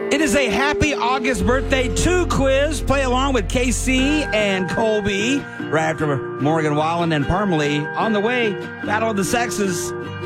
It is a happy August birthday 2 quiz. Play along with KC and Colby right after Morgan Wallen and Parmalee. On the way, Battle of the Sexes.